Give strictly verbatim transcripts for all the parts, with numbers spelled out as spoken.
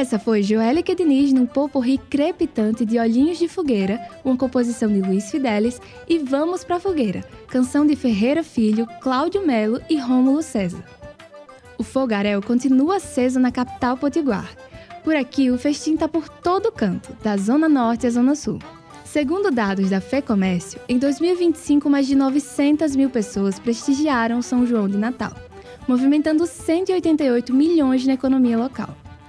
Essa foi Joélica Diniz num popurrí crepitante de Olhinhos de Fogueira, uma composição de Luiz Fidelis, e Vamos Pra Fogueira, canção de Ferreira Filho, Cláudio Melo e Rômulo César. O fogaréu continua aceso na capital potiguar. Por aqui, o festim está por todo canto, da Zona Norte à Zona Sul. Segundo dados da FEComércio, em dois mil e vinte e cinco, mais de novecentas mil pessoas prestigiaram o São João de Natal, movimentando cento e oitenta e oito milhões na economia local.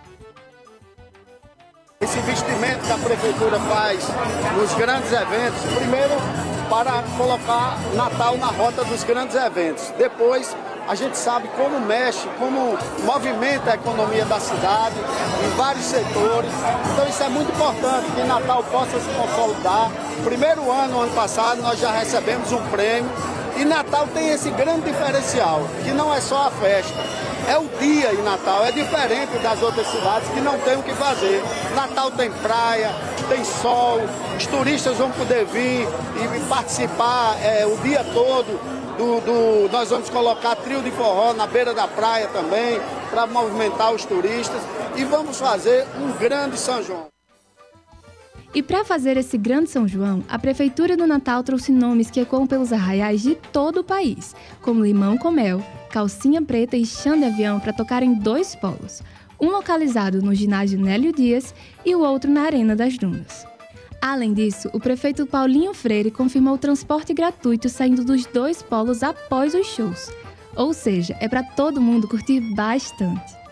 Esse investimento que a Prefeitura faz nos grandes eventos, primeiro para colocar Natal na rota dos grandes eventos. Depois, a gente sabe como mexe, como movimenta a economia da cidade, em vários setores. Então isso é muito importante, que Natal possa se consolidar. Primeiro ano, ano passado, nós já recebemos um prêmio. E Natal tem esse grande diferencial, que não é só a festa. É o dia em Natal, é diferente das outras cidades que não tem o que fazer. Natal tem praia, tem sol, os turistas vão poder vir e participar é, o dia todo. Do, do, nós vamos colocar trio de forró na beira da praia também, para movimentar os turistas. E vamos fazer um grande São João. E para fazer esse grande São João, a Prefeitura do Natal trouxe nomes que ecoam pelos arraiais de todo o país, como Limão com Mel, Calcinha Preta e Chão de Avião, para tocar em dois polos, um localizado no ginásio Nélio Dias e o outro na Arena das Dunas. Além disso, o prefeito Paulinho Freire confirmou o transporte gratuito saindo dos dois polos após os shows, ou seja, é para todo mundo curtir bastante.